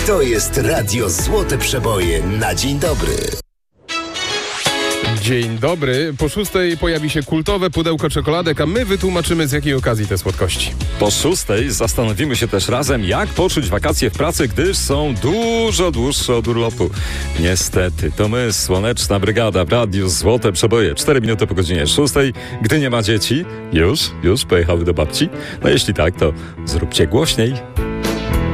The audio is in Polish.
To jest Radio Złote Przeboje na dzień dobry. Dzień dobry. Po 6:00 pojawi się kultowe pudełko czekoladek, a my wytłumaczymy, z jakiej okazji te słodkości. Po 6:00 zastanowimy się też razem, jak poczuć wakacje w pracy, gdyż są dużo dłuższe od urlopu. Niestety, to my, Słoneczna Brygada w Radiu Złote Przeboje. 4 minuty po godzinie 6:00. Gdy nie ma dzieci, już pojechały do babci. No jeśli tak, to zróbcie głośniej.